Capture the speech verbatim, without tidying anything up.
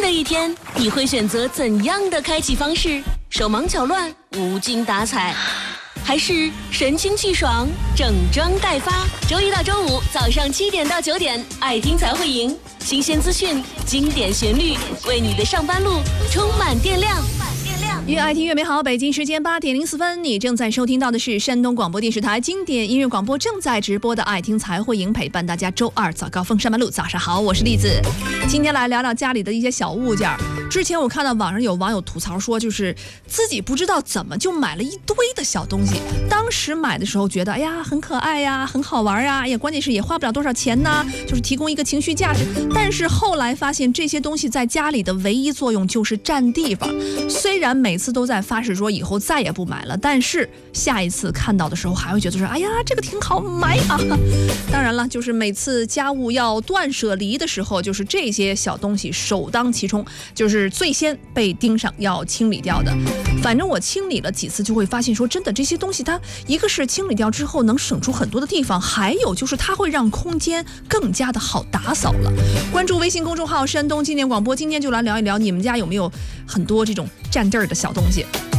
这一天你会选择怎样的开启方式？手忙脚乱，无精打采，还是神清气爽，整装待发？周一到周五早上七点到九点，爱听才会赢，新鲜资讯，经典旋律，为你的上班路充满电量。 越爱听越美好，北京时间八点零四分，你正在收听到的是山东广播电视台经典音乐广播正在直播的爱听才会赢，陪伴大家周二早高峰上班路。早上好，我是栗子。今天来聊聊家里的一些小物件。之前我看到网上有网友吐槽说，就是自己不知道怎么就买了一堆的小东西。当时买的时候觉得，哎呀，很可爱呀，很好玩呀，也关键是也花不了多少钱呢，就是提供一个情绪价值。但是后来发现，这些东西在家里的唯一作用就是占地方。虽然每次都在发誓说以后再也不买了，但是下一次看到的时候还会觉得说，哎呀，这个挺好，买啊！当然了，就是每次家务要断舍离的时候，就是这些小东西首当其冲，就是最先被盯上要清理掉的。反正我清理了几次，就会发现说，真的这些东西它一个是清理掉之后能省出很多的地方，还有就是它会让空间更加的好打扫了。关注微信公众号山东经典广播，今天就来聊一聊你们家有没有很多这种占地儿的小东西。